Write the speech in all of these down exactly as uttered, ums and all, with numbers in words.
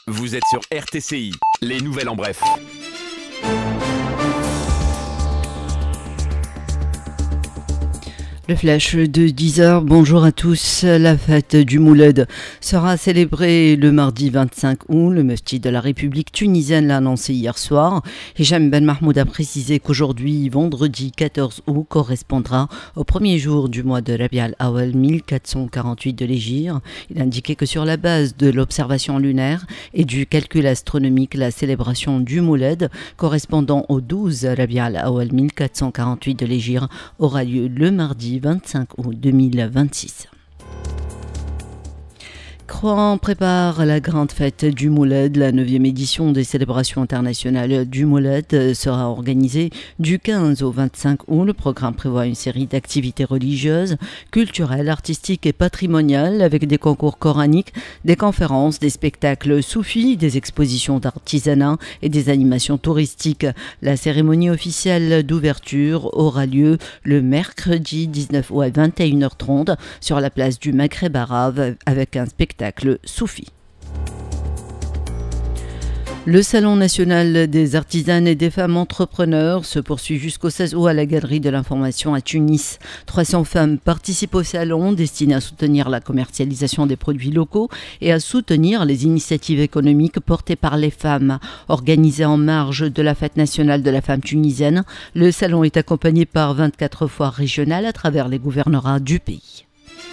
Vous êtes sur R T C I, les nouvelles en bref. Le flash de dix heures, bonjour à tous. La fête du Mouled sera célébrée le mardi vingt-cinq août. Le mufti de la République tunisienne l'a annoncé hier soir. Hicham Ben Mahmoud a précisé qu'aujourd'hui, vendredi quatorze août, correspondra au premier jour du mois de Rabi al-Awwal mille quatre cent quarante-huit de l'Hégire. Il a indiqué que sur la base de l'observation lunaire et du calcul astronomique, la célébration du Mouled correspondant au douze Rabi al-Awwal mille quatre cent quarante-huit de l'Hégire aura lieu le mardi vingt-cinq août deux mille vingt-six. Croix prépare la grande fête du Mouled. La neuvième édition des célébrations internationales du Mouled sera organisée du quinze au vingt-cinq août. Le programme prévoit une série d'activités religieuses, culturelles, artistiques et patrimoniales avec des concours coraniques, des conférences, des spectacles soufis, des expositions d'artisanat et des animations touristiques. La cérémonie officielle d'ouverture aura lieu le mercredi dix-neuf août à vingt et une heures trente sur la place du Maghreb arabe avec un spectacle soufi. Le Salon national des artisanes et des femmes entrepreneurs se poursuit jusqu'au seize août à la Galerie de l'Information à Tunis. trois cents femmes participent au salon destiné à soutenir la commercialisation des produits locaux et à soutenir les initiatives économiques portées par les femmes. Organisé en marge de la fête nationale de la femme tunisienne, le salon est accompagné par vingt-quatre foires régionales à travers les gouvernorats du pays.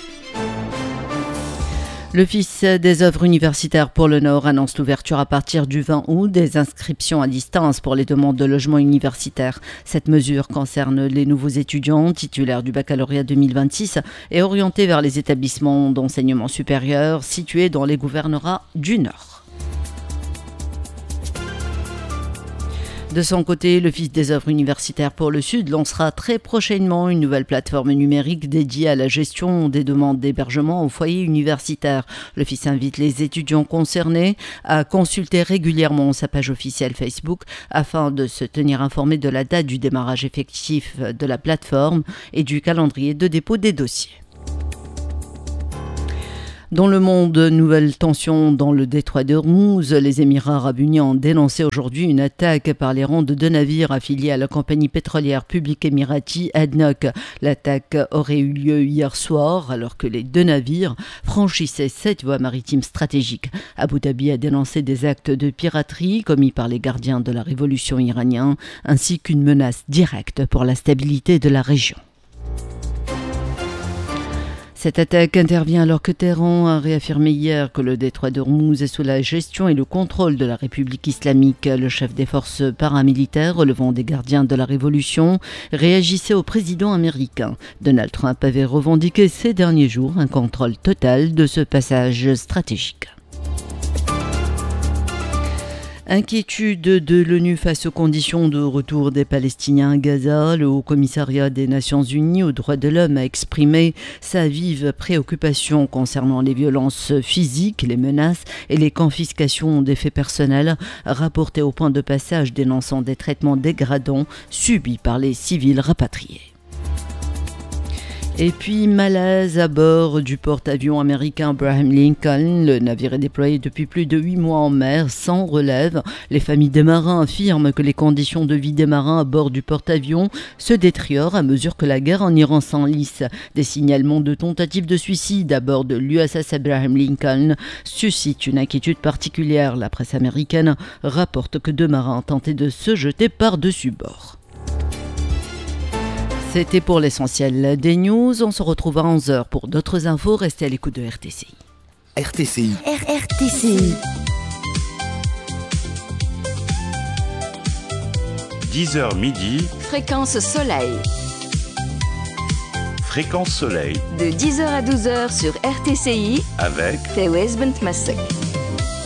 L'Office des œuvres universitaires pour le Nord annonce l'ouverture à partir du vingt août des inscriptions à distance pour les demandes de logement universitaire. Cette mesure concerne les nouveaux étudiants titulaires du baccalauréat deux mille vingt-six et orientés vers les établissements d'enseignement supérieur situés dans les gouvernorats du Nord. De son côté, l'Office des œuvres universitaires pour le Sud lancera très prochainement une nouvelle plateforme numérique dédiée à la gestion des demandes d'hébergement au foyer universitaire. L'Office invite les étudiants concernés à consulter régulièrement sa page officielle Facebook afin de se tenir informés de la date du démarrage effectif de la plateforme et du calendrier de dépôt des dossiers. Dans le monde, nouvelle tension dans le détroit d'Ormuz. Les Émirats arabes unis ont dénoncé aujourd'hui une attaque par les rangs de deux navires affiliés à la compagnie pétrolière publique émirati A D N O C. L'attaque aurait eu lieu hier soir alors que les deux navires franchissaient cette voie maritime stratégique. Abu Dhabi a dénoncé des actes de piraterie commis par les gardiens de la révolution iranienne ainsi qu'une menace directe pour la stabilité de la région. Cette attaque intervient alors que Téhéran a réaffirmé hier que le détroit d'Ormuz est sous la gestion et le contrôle de la République islamique. Le chef des forces paramilitaires relevant des gardiens de la révolution réagissait au président américain. Donald Trump avait revendiqué ces derniers jours un contrôle total de ce passage stratégique. Inquiétude de l'ONU face aux conditions de retour des Palestiniens à Gaza. Le Haut-Commissariat des Nations Unies aux droits de l'homme a exprimé sa vive préoccupation concernant les violences physiques, les menaces et les confiscations des faits personnels rapportés au point de passage dénonçant des traitements dégradants subis par les civils rapatriés. Et puis, malaise à bord du porte-avions américain Abraham Lincoln. Le navire est déployé depuis plus de huit mois en mer, sans relève. Les familles des marins affirment que les conditions de vie des marins à bord du porte-avions se détériorent à mesure que la guerre en Iran s'enlise. Des signalements de tentatives de suicide à bord de l'U S S Abraham Lincoln suscitent une inquiétude particulière. La presse américaine rapporte que deux marins ont tenté de se jeter par-dessus bord. C'était pour l'essentiel des news. On se retrouve à onze heures pour d'autres infos. Restez à l'écoute de R T C I. R T C I. R T C I. dix heures midi. Fréquence soleil. Fréquence soleil. De dix heures à douze heures sur R T C I. Avec Thewes Bentmassek.